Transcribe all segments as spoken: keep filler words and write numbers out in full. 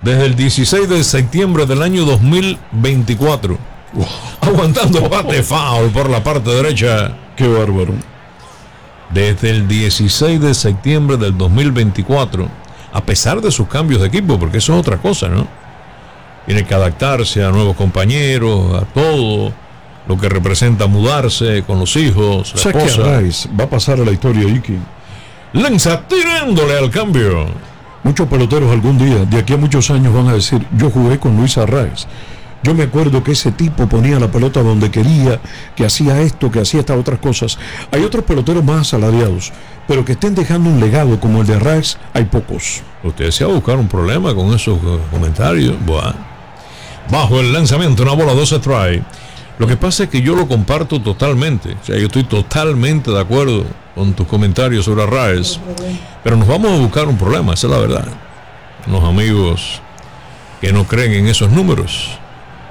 desde el dieciséis de septiembre del año dos mil veinticuatro. Wow. Aguantando bate foul por la parte derecha. Qué bárbaro. Desde el dieciséis de septiembre del dos mil veinticuatro, a pesar de sus cambios de equipo, porque eso es otra cosa, ¿no? Tiene que adaptarse a nuevos compañeros, a todo lo que representa mudarse con los hijos, la o sea esposa. Que Arraez va a pasar a la historia, Iki. Lanza tirándole al cambio. Muchos peloteros algún día, de aquí a muchos años, van a decir: yo jugué con Luis Arraez. Yo me acuerdo que ese tipo ponía la pelota donde quería, que hacía esto, que hacía estas otras cosas. Hay otros peloteros más asalariados, pero que estén dejando un legado como el de Arraez, hay pocos. Usted se va a buscar un problema con esos comentarios. Buah. Bajo el lanzamiento, una bola, dos strike. Lo que pasa es que yo lo comparto totalmente. O sea, yo estoy totalmente de acuerdo con tus comentarios sobre Arraez, pero nos vamos a buscar un problema, esa es la verdad. Los amigos que no creen en esos números.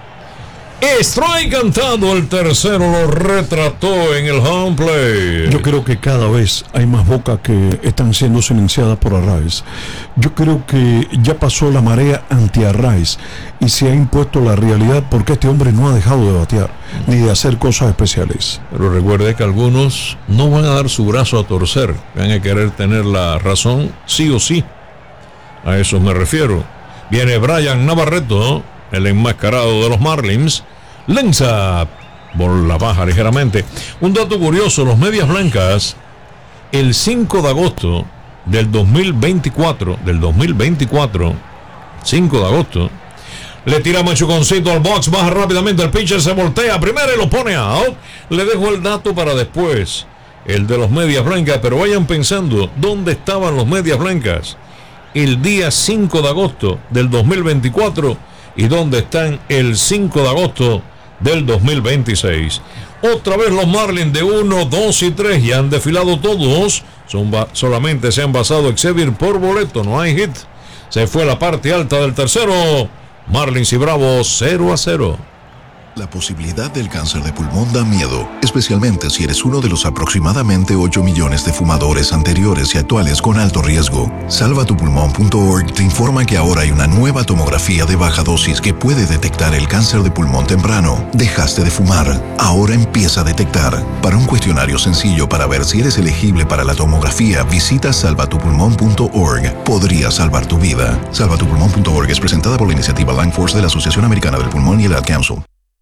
Strike cantado, el tercero lo retrató en el home play. Yo creo que cada vez hay más bocas que están siendo silenciadas por Arraez. Yo creo que ya pasó la marea anti-Arraez y se ha impuesto la realidad, porque este hombre no ha dejado de batear ni de hacer cosas especiales. Pero recuerde que algunos no van a dar su brazo a torcer, van a querer tener la razón sí o sí. A eso me refiero. Viene Brian Navarreto, el enmascarado de los Marlins. Lanza bola baja ligeramente. Un dato curioso: los Medias Blancas, el cinco de agosto del dos mil veinticuatro, del dos mil veinticuatro, cinco de agosto, le tira machuconcito al box, baja rápidamente, el pitcher se voltea primero y lo pone out. Le dejo el dato para después, el de los Medias Blancas, pero vayan pensando dónde estaban los Medias Blancas el día cinco de agosto del dos mil veinticuatro y dónde están el cinco de agosto del dos mil veintiséis. Otra vez los Marlins de uno, dos y tres, ya han desfilado todos. Son solamente se han basado Xavier por boleto, no hay hit. Se fue la parte alta del tercero. Marlins y Bravos cero a cero. La posibilidad del cáncer de pulmón da miedo, especialmente si eres uno de los aproximadamente ocho millones de fumadores anteriores y actuales con alto riesgo. salva tu pulmón punto org te informa que ahora hay una nueva tomografía de baja dosis que puede detectar el cáncer de pulmón temprano. Dejaste de fumar, ahora empieza a detectar. Para un cuestionario sencillo para ver si eres elegible para la tomografía, visita salva tu pulmón punto org. Podría salvar tu vida. salva tu pulmón punto org es presentada por la iniciativa Lung Force de la Asociación Americana del Pulmón y el Ad Council.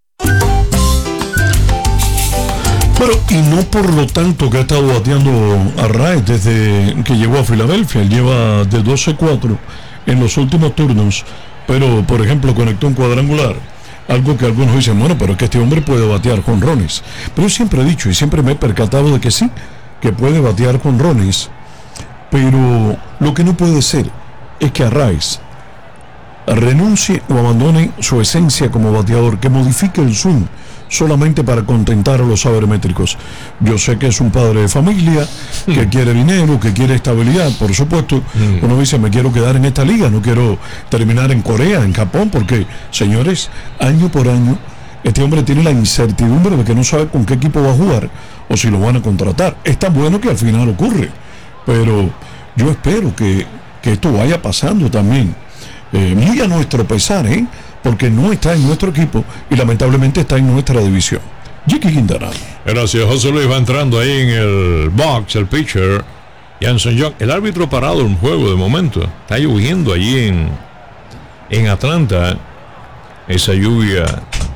Pero, y no por lo tanto que ha estado bateando Arraez desde que llegó a Filadelfia. Él lleva de doce cuatro en los últimos turnos, pero por ejemplo conectó un cuadrangular, algo que algunos dicen: bueno, pero es que este hombre puede batear jonrones. Pero yo siempre he dicho y siempre me he percatado de que sí, que puede batear jonrones, pero lo que no puede ser es que Arraez renuncie o abandone su esencia como bateador, que modifique el swing solamente para contentar a los sabermétricos. Yo sé que es un padre de familia, que quiere dinero, que quiere estabilidad, por supuesto. Uno dice: me quiero quedar en esta liga, no quiero terminar en Corea, en Japón, porque, señores, año por año este hombre tiene la incertidumbre de que no sabe con qué equipo va a jugar o si lo van a contratar. Es tan bueno que al final ocurre, pero yo espero que, que esto vaya pasando también. Eh, muy a nuestro pesar, ¿eh? Porque no está en nuestro equipo y lamentablemente está en nuestra división. Jiki Quintana. Gracias, José Luis. Va entrando ahí en el box el pitcher Jansen Young. El árbitro parado en un juego de momento. Está lloviendo allí en, en Atlanta. Esa lluvia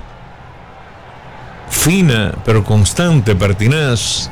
fina pero constante, pertinaz,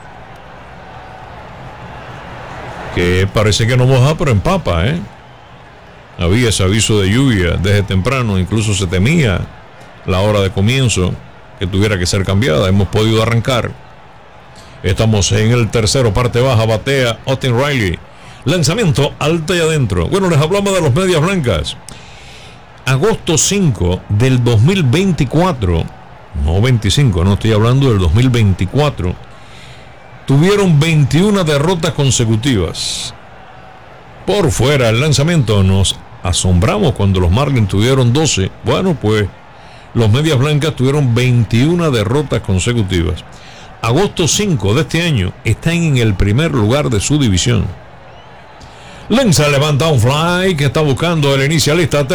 que parece que no moja pero empapa, ¿eh? Había ese aviso de lluvia desde temprano, incluso se temía la hora de comienzo que tuviera que ser cambiada. Hemos podido arrancar. Estamos en el tercero, parte baja, batea Austin Riley. Lanzamiento alta y adentro. Bueno, les hablamos de los Medias Blancas. Agosto cinco del dos mil veinticuatro, no veinticinco, no estoy hablando del dos mil veinticuatro. Tuvieron veintiuna derrotas consecutivas. Por fuera el lanzamiento, nos asombramos cuando los Marlins tuvieron doce. Bueno, pues los Medias Blancas tuvieron veintiuna derrotas consecutivas. Agosto cinco de este año están en el primer lugar de su división. Lanza, levanta un fly que está buscando el inicialista